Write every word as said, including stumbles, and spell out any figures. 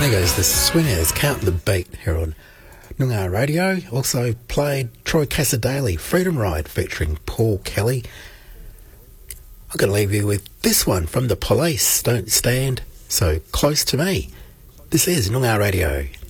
There goes the Swingers, Counting the Beat here on Noongar Radio. Also played Troy Cassar-Daley, Freedom Ride, featuring Paul Kelly. I'm going to leave you with this one from The Police, Don't Stand So Close to Me. This is Noongar Radio.